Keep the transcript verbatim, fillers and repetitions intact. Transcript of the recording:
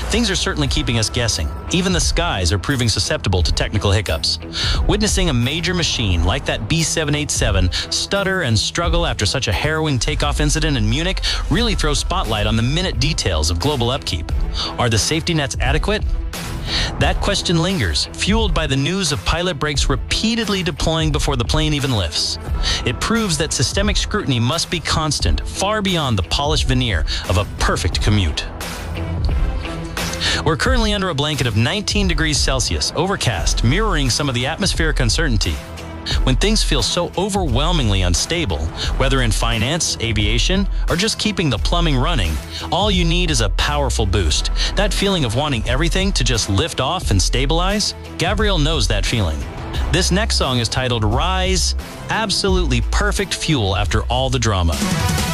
things are certainly keeping us guessing. Even the skies are proving susceptible to technical hiccups. Witnessing a major machine like that B seven eighty-seven stutter and struggle after such a harrowing takeoff incident in Munich really throws spotlight on the minute details of global upkeep. Are the safety nets adequate? That question lingers, fueled by the news of pilot brakes repeatedly deploying before the plane even lifts. It proves that systemic scrutiny must be constant, far beyond the polished veneer of a perfect commute. We're currently under a blanket of nineteen degrees Celsius, overcast, mirroring some of the atmospheric uncertainty. When things feel so overwhelmingly unstable, whether in finance, aviation, or just keeping the plumbing running, all you need is a powerful boost. That feeling of wanting everything to just lift off and stabilize? Gabriel knows that feeling. This next song is titled Rise, absolutely perfect fuel after all the drama.